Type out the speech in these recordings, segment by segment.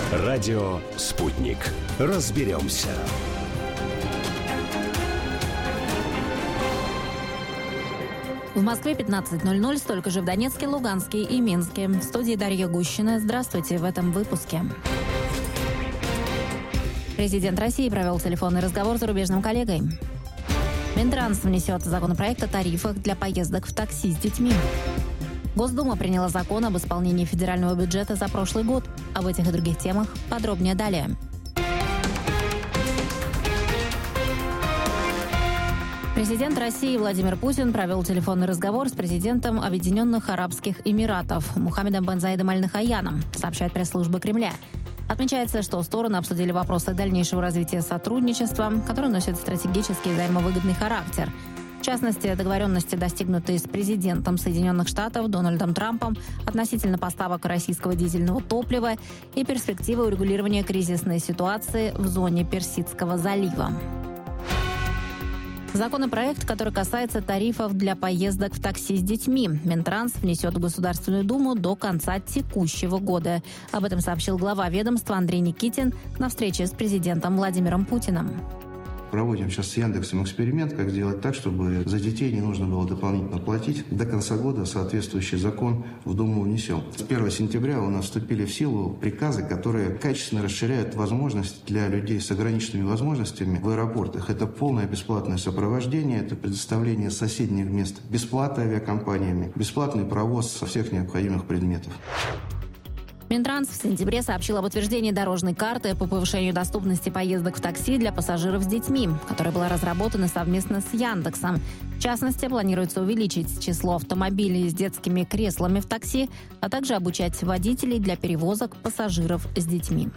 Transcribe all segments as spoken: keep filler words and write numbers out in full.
Радио «Спутник». Разберемся. В Москве пятнадцать ноль ноль, столько же в Донецке, Луганске и Минске. В студии Дарья Гущина. Здравствуйте в этом выпуске. Президент России провел телефонный разговор с зарубежным коллегой. Минтранс внесет законопроект о тарифах для поездок в такси с детьми. Госдума приняла закон об исполнении федерального бюджета за прошлый год. Об этих и других темах подробнее далее. Президент России Владимир Путин провел телефонный разговор с президентом Объединенных Арабских Эмиратов Мухаммедом бен Заидом Аль-Нахаяном, сообщает пресс-служба Кремля. Отмечается, что стороны обсудили вопросы дальнейшего развития сотрудничества, которое носит стратегический и взаимовыгодный характер. В частности, договоренности, достигнутые с президентом Соединенных Штатов Дональдом Трампом относительно поставок российского дизельного топлива и перспективы урегулирования кризисной ситуации в зоне Персидского залива. Законопроект, который касается тарифов для поездок в такси с детьми, Минтранс внесет в Государственную Думу до конца текущего года. Об этом сообщил глава ведомства Андрей Никитин на встрече с президентом Владимиром Путиным. Проводим сейчас с Яндексом эксперимент, как сделать так, чтобы за детей не нужно было дополнительно платить. До конца года соответствующий закон в Думу внесем. С первого сентября у нас вступили в силу приказы, которые качественно расширяют возможности для людей с ограниченными возможностями в аэропортах. Это полное бесплатное сопровождение, это предоставление соседних мест бесплатно авиакомпаниями, бесплатный провоз со всех необходимых предметов. Минтранс в сентябре сообщил об утверждении дорожной карты по повышению доступности поездок в такси для пассажиров с детьми, которая была разработана совместно с Яндексом. В частности, планируется увеличить число автомобилей с детскими креслами в такси, а также обучать водителей для перевозок пассажиров с детьми.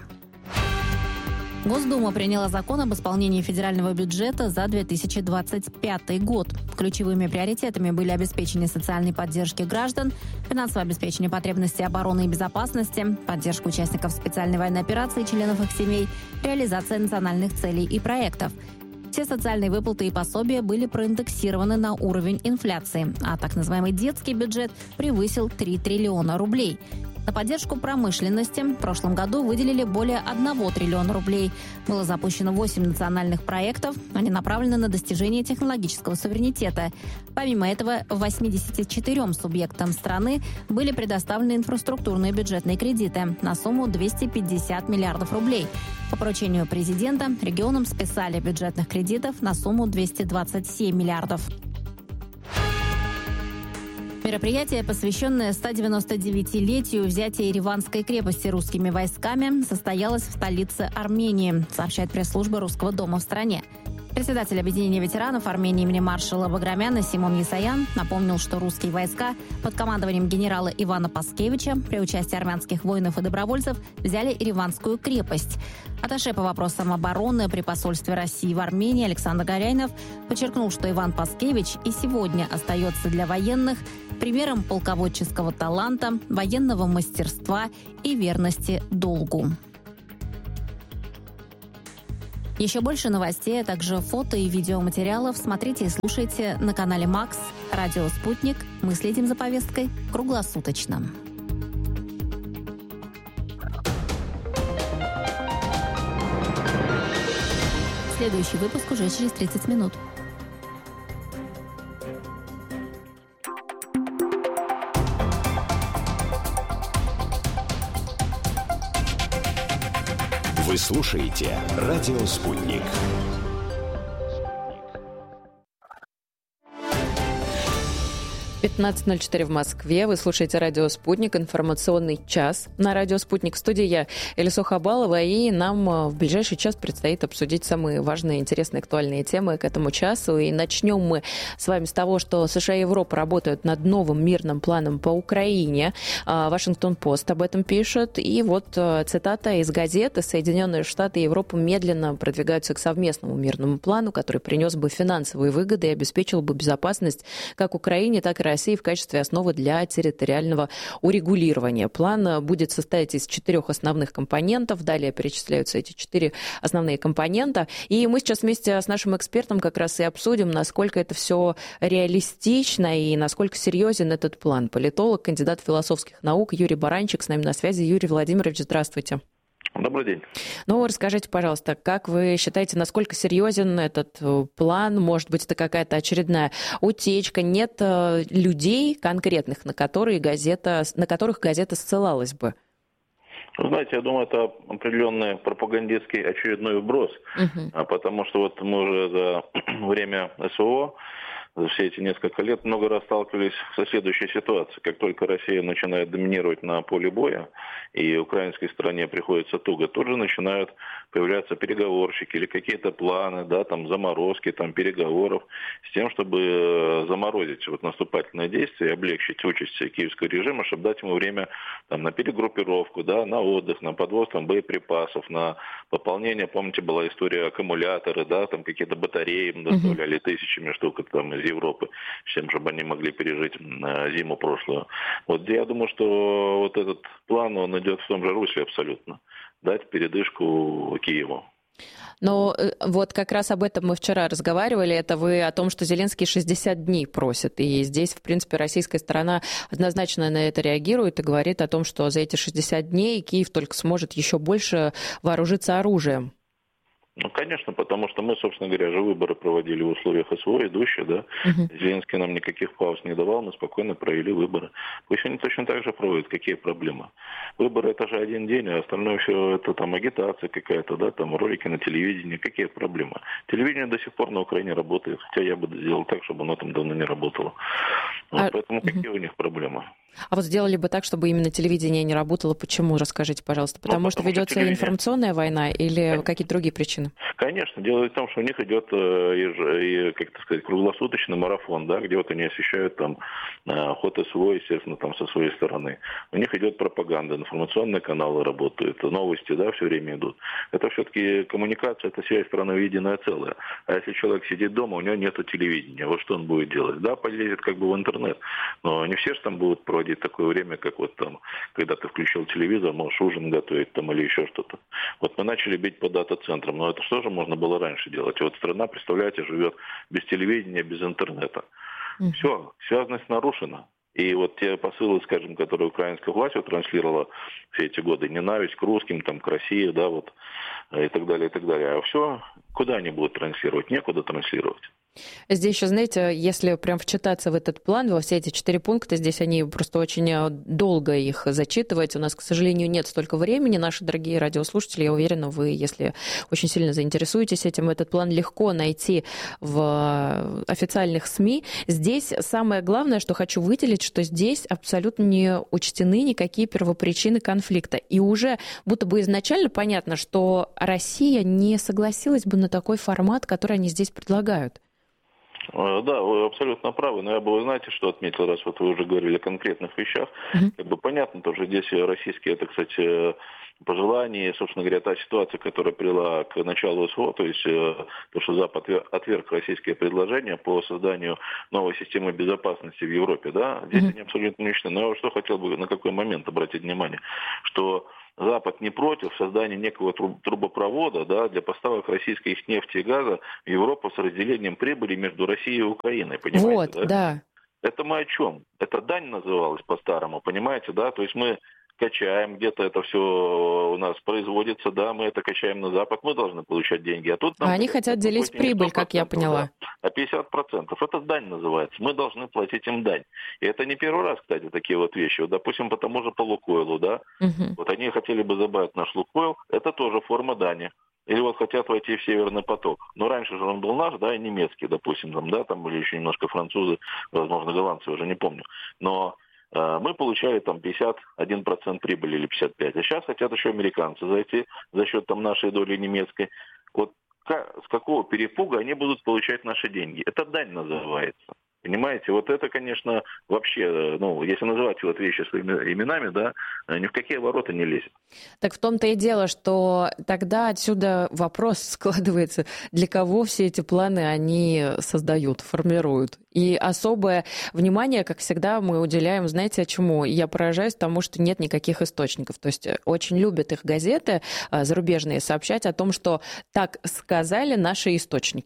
Госдума приняла закон об исполнении федерального бюджета за две тысячи двадцать пятый год. Ключевыми приоритетами были обеспечение социальной поддержки граждан, финансовое обеспечение потребностей обороны и безопасности, поддержка участников специальной военной операции и членов их семей, реализация национальных целей и проектов. Все социальные выплаты и пособия были проиндексированы на уровень инфляции, а так называемый детский бюджет превысил три триллиона рублей. На поддержку промышленности в прошлом году выделили более одного триллиона рублей. Было запущено восемь национальных проектов. Они направлены на достижение технологического суверенитета. Помимо этого, восьмидесяти четырем субъектам страны были предоставлены инфраструктурные бюджетные кредиты на сумму двести пятьдесят миллиардов рублей. По поручению президента регионам списали бюджетных кредитов на сумму двести двадцать семь миллиардов. Мероприятие, посвященное ста девяноста девятилетию взятия Ереванской крепости русскими войсками, состоялось в столице Армении, сообщает пресс-служба Русского дома в стране. Председатель объединения ветеранов Армении имени маршала Баграмяна Симон Есаян напомнил, что русские войска под командованием генерала Ивана Паскевича при участии армянских воинов и добровольцев взяли Ереванскую крепость. Атташе по вопросам обороны при посольстве России в Армении Александр Горяйнов подчеркнул, что Иван Паскевич и сегодня остается для военных примером полководческого таланта, военного мастерства и верности долгу. Еще больше новостей, а также фото и видеоматериалов смотрите и слушайте на канале Макс, Радио «Спутник». Мы следим за повесткой круглосуточно. Следующий выпуск уже через тридцать минут. Вы слушаете «Радио Спутник». пятнадцать ноль четыре в Москве. Вы слушаете радио «Спутник», информационный час на радио «Спутник». В студии я, Элисо Хабалова, и нам в ближайший час предстоит обсудить самые важные, интересные, актуальные темы к этому часу. И начнем мы с вами с того, что США и Европа работают над новым мирным планом по Украине. Вашингтон-Пост об этом пишет. И вот цитата из газеты: «Соединенные Штаты и Европа медленно продвигаются к совместному мирному плану, который принес бы финансовые выгоды и обеспечил бы безопасность как Украине, так и России в качестве основы для территориального урегулирования». План будет состоять из четырех основных компонентов. Далее перечисляются эти четыре основные компонента. И мы сейчас вместе с нашим экспертом как раз и обсудим, насколько это все реалистично и насколько серьезен этот план. Политолог, кандидат философских наук Юрий Баранчик с нами на связи. Юрий Владимирович, здравствуйте. Добрый день. Ну, расскажите, пожалуйста, как вы считаете, насколько серьезен этот план? Может быть, это какая-то очередная утечка? Нет людей конкретных, на которые газета, на которых газета ссылалась бы? Вы знаете, я думаю, это определенный пропагандистский очередной вброс, uh-huh. потому что вот мы уже за время СВО за все эти несколько лет много раз сталкивались со следующей ситуацией. Как только Россия начинает доминировать на поле боя, и украинской стороне приходится туго, тут же начинают появляться переговорщики или какие-то планы, да, там заморозки, там переговоров, с тем, чтобы заморозить вот наступательные действия и облегчить участь киевского режима, чтобы дать ему время там, на перегруппировку, да, на отдых, на подвоз там, боеприпасов, на пополнение. Помните, была история аккумуляторы, да, там какие-то батареи им доставляли uh-huh. тысячами штук там, из Европы, с тем, чтобы они могли пережить зиму прошлую. Вот я думаю, что вот этот план, он идет в том же русле абсолютно. Дать передышку Киеву. Но вот как раз об этом мы вчера разговаривали. Это вы о том, что Зеленский шестьдесят дней просит. И здесь, в принципе, российская сторона однозначно на это реагирует и говорит о том, что за эти шестьдесят дней Киев только сможет еще больше вооружиться оружием. Ну, конечно, потому что мы, собственно говоря, же выборы проводили в условиях СВО, идущие, да. Uh-huh. Зеленский нам никаких пауз не давал, мы спокойно провели выборы. Пусть они точно так же проводят, какие проблемы. Выборы это же один день, а остальное все это там агитация какая-то, да, там ролики на телевидении, какие проблемы. Телевидение до сих пор на Украине работает, хотя я бы сделал так, чтобы оно там давно не работало. Вот, а... Поэтому uh-huh. какие у них проблемы? А вот сделали бы так, чтобы именно телевидение не работало. Почему? Расскажите, пожалуйста. Потому, ну, потому что ведется телевидение... информационная война или Конечно. Какие-то другие причины? Конечно. Дело в том, что у них идет, э, как это сказать, круглосуточный марафон, да, где вот они освещают там ход СВО, естественно, там со своей стороны. У них идет пропаганда, информационные каналы работают, новости, да, все время идут. Это все-таки коммуникация, это связь страны в единое целое. А если человек сидит дома, у него нет телевидения, вот что он будет делать? Да, полезет как бы в интернет, но не все же там будут проводить такое время, как вот там, когда ты включил телевизор, можешь ужин готовить там или еще что-то. Вот мы начали бить по дата-центрам, но это что же можно было раньше делать? И вот страна, представляете, живет без телевидения, без интернета. Mm-hmm. Все, связанность нарушена. И вот те посылы, скажем, которые украинская власть вот транслировала все эти годы, ненависть к русским, там, к России, да, вот, и так далее, и так далее. А все, куда они будут транслировать? Некуда транслировать. Здесь еще, знаете, если прям вчитаться в этот план, во все эти четыре пункта, здесь они просто очень долго их зачитывать. У нас, к сожалению, нет столько времени. Наши дорогие радиослушатели, я уверена, вы, если очень сильно заинтересуетесь этим, этот план легко найти в официальных СМИ. Здесь самое главное, что хочу выделить, что здесь абсолютно не учтены никакие первопричины конфликта. И уже будто бы изначально понятно, что Россия не согласилась бы на такой формат, который они здесь предлагают. Да, вы абсолютно правы, но я бы, вы знаете, что отметил, раз вот вы уже говорили о конкретных вещах, uh-huh. как бы понятно тоже здесь российские, это, кстати, пожелания, собственно говоря, та ситуация, которая привела к началу СВО, то есть то, что Запад отверг российские предложения по созданию новой системы безопасности в Европе, да, здесь uh-huh. они абсолютно не учтены. Но я вот что хотел бы на какой момент обратить внимание, что Запад не против создания некого трубопровода, да, для поставок российской нефти и газа в Европу с разделением прибыли между Россией и Украиной, понимаете? Вот, да? да. Это мы о чем? Это дань называлась по-старому, понимаете, да? То есть мы качаем, где-то это все у нас производится, да, мы это качаем на Запад, мы должны получать деньги. А тут нам а они хотят делить прибыль, как я поняла. Да, а пятьдесят процентов. Это дань называется. Мы должны платить им дань. И это не первый раз, кстати, такие вот вещи. Вот, допустим, по тому же по Лукойлу, да. Угу. Вот они хотели бы забрать наш Лукойл. Это тоже форма дани. Или вот хотят войти в Северный поток. Но раньше же он был наш, да, и немецкий, допустим, там, да, там были еще немножко французы, возможно, голландцы, уже не помню. Но мы получали там пятьдесят один процент прибыли или пятьдесят пять процентов. А сейчас хотят еще американцы зайти за счет там нашей доли немецкой. Вот как, с какого перепуга они будут получать наши деньги? Это дань называется. Понимаете, вот это, конечно, вообще, ну, если называть вот вещи своими именами, да, ни в какие ворота не лезет. Так в том-то и дело, что тогда отсюда вопрос складывается, для кого все эти планы они создают, формируют. И особое внимание, как всегда, мы уделяем, знаете, чему? Я поражаюсь тому, что нет никаких источников. То есть очень любят их газеты зарубежные сообщать о том, что так сказали наши источники.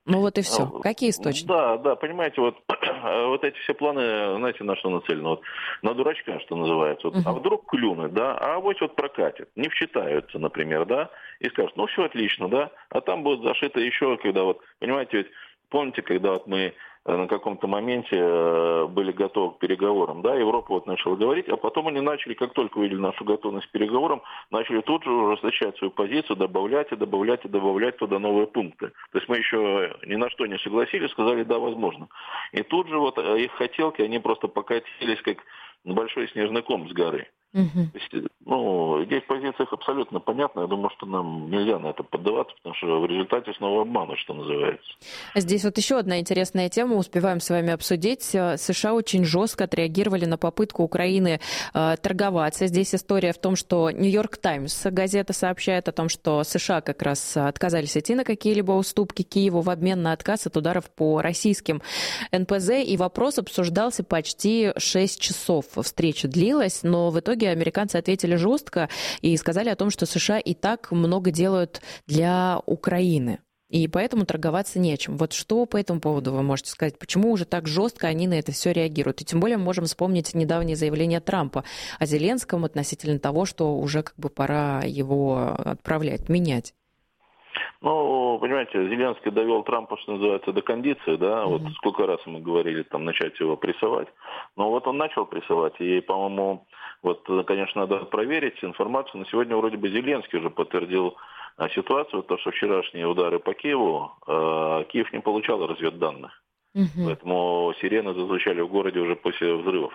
Ну вот и все. Какие источники? Да, да, понимаете, вот, вот эти все планы, знаете, на что нацелены? Вот, на дурачка, что называется. Вот, uh-huh. А вдруг клюнут, да, а авось вот прокатит, не вчитаются, например, да, и скажут, ну все отлично, да, а там будет зашито еще, когда вот, понимаете, ведь помните, когда вот мы на каком-то моменте были готовы к переговорам, да, Европа вот начала говорить, а потом они начали, как только увидели нашу готовность к переговорам, начали тут же ужесточать свою позицию, добавлять и добавлять и добавлять туда новые пункты. То есть мы еще ни на что не согласились, сказали, да, возможно. И тут же вот их хотелки, они просто покатились, как большой снежный ком с горы. Угу. То есть, ну, здесь позиция их абсолютно понятна. Я думаю, что нам нельзя на это поддаваться, потому что в результате снова обманут, что называется. Здесь вот еще одна интересная тема, успеваем с вами обсудить. США очень жестко отреагировали на попытку Украины э, торговаться. Здесь история в том, что Нью-Йорк Таймс, газета, сообщает о том, что США как раз отказались идти на какие-либо уступки Киеву в обмен на отказ от ударов по российским эн пэ зэ. И вопрос обсуждался почти шесть часов. Встреча длилась, но в итоге американцы ответили жестко и сказали о том, что США и так много делают для Украины. И поэтому торговаться нечем. Вот что по этому поводу вы можете сказать? Почему уже так жестко они на это все реагируют? И тем более мы можем вспомнить недавнее заявление Трампа о Зеленском относительно того, что уже как бы пора его отправлять, менять. Ну, понимаете, Зеленский довел Трампа, что называется, до кондиции, да, mm-hmm. вот сколько раз мы говорили, там, начать его прессовать, но вот он начал прессовать, и, по-моему, вот, конечно, надо проверить информацию, но сегодня вроде бы Зеленский уже подтвердил а, ситуацию, то, что вчерашние удары по Киеву, а, Киев не получал разведданных, mm-hmm. поэтому сирены зазвучали в городе уже после взрывов.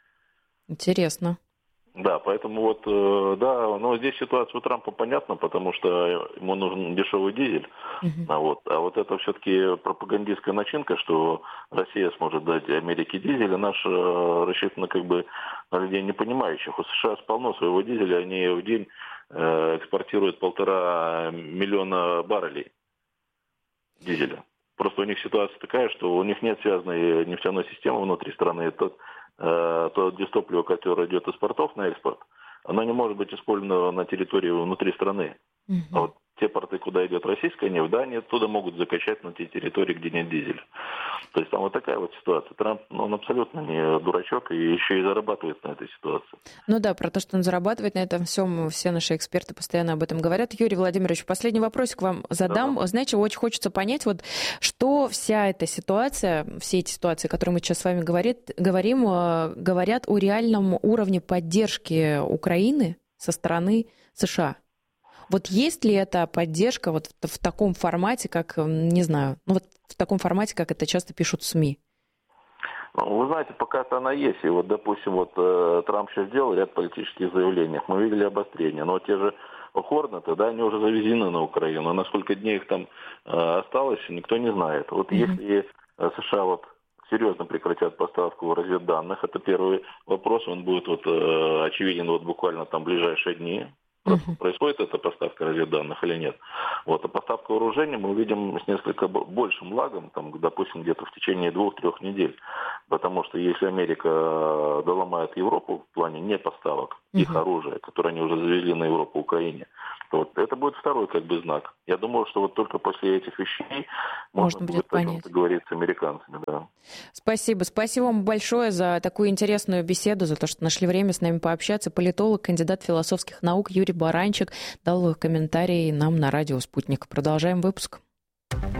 Интересно. Да, поэтому вот, да, но здесь ситуация у Трампа понятна, потому что ему нужен дешевый дизель, uh-huh. а, вот, а вот это все-таки пропагандистская начинка, что Россия сможет дать Америке дизель, а наш рассчитана как бы на людей не понимающих. У США полно своего дизеля, они в день э, экспортируют полтора миллиона баррелей дизеля. Просто у них ситуация такая, что у них нет связанной нефтяной системы внутри страны. Это то дистопливо, которое идет из портов на экспорт, оно не может быть использовано на территории внутри страны. Uh-huh. А вот те порты, куда идет российская нефть, да, они оттуда могут закачать на те территории, где нет дизеля. То есть там вот такая вот ситуация. Трамп, ну, он абсолютно не дурачок и еще и зарабатывает на этой ситуации. Ну да, про то, что он зарабатывает на этом всем, все наши эксперты постоянно об этом говорят. Юрий Владимирович, последний вопросик вам задам. Да. Знаете, очень хочется понять, вот, что вся эта ситуация, все эти ситуации, которые мы сейчас с вами говорит, говорим, говорят о реальном уровне поддержки Украины со стороны США. Вот есть ли эта поддержка вот в, в таком формате, как, не знаю, ну вот в таком формате, как это часто пишут СМИ? Вы знаете, пока-то она есть. И вот, допустим, вот э, Трамп сейчас сделал ряд политических заявлений. Мы видели обострение. Но те же Хорнеты, да, они уже завезены на Украину. Насколько дней их там э, осталось, никто не знает. Вот mm-hmm. если э, США вот серьезно прекратят поставку разведданных, это первый вопрос. Он будет вот э, очевиден вот буквально там в ближайшие дни. Uh-huh. Происходит эта поставка разведданных или нет. Вот, а поставка вооружения мы увидим с несколько большим лагом, там, допустим, где-то в течение двух-трех недель. Потому что если Америка доломает Европу в плане не поставок uh-huh. их оружия, которое они уже завезли на Европу, Украине, то вот это будет второй как бы знак. Я думаю, что вот только после этих вещей можно, можно будет о чем-то говорить с американцами. Да. Спасибо. Спасибо вам большое за такую интересную беседу, за то, что нашли время с нами пообщаться. Политолог, кандидат философских наук Юрий Баранчик дал комментарий нам на радио «Спутник». Продолжаем выпуск.